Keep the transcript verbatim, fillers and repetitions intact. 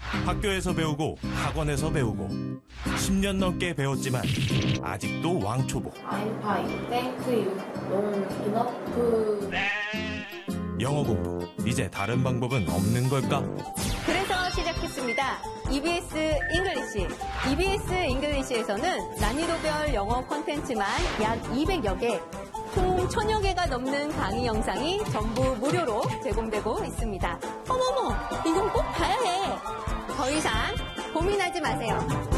학교에서 배우고 학원에서 배우고 십 년 넘게 배웠지만 아직도 왕초보. I'm fine. Thank you. Don't enough. 영어 공부, 이제 다른 방법은 없는 걸까? 그래서 시작했습니다. 이비에스 잉글리시. 이비에스 잉글리시에서는 난이도별 영어 콘텐츠만 약 이백여 개, 총 천여 개가 넘는 강의 영상이 전부 무료로 제공되고 있습니다. 어머머, 이건 꼭 봐야 해. 더 이상 고민하지 마세요.